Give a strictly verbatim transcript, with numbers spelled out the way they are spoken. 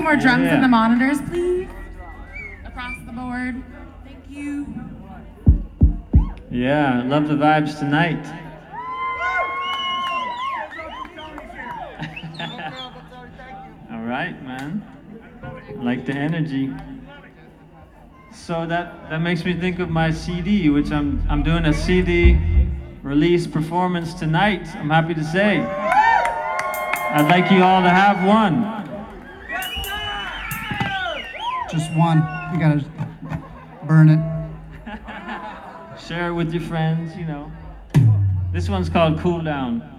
more drums yeah. in the monitors, please? Across the board. Thank you. Yeah, love the vibes tonight. All right, man. Like the energy. So that that makes me think of my C D, which I'm I'm doing a C D release performance tonight. I'm happy to say. I'd like you all to have one. Just one. You gotta burn it. Share it with your friends, you know. This one's called Cool Down.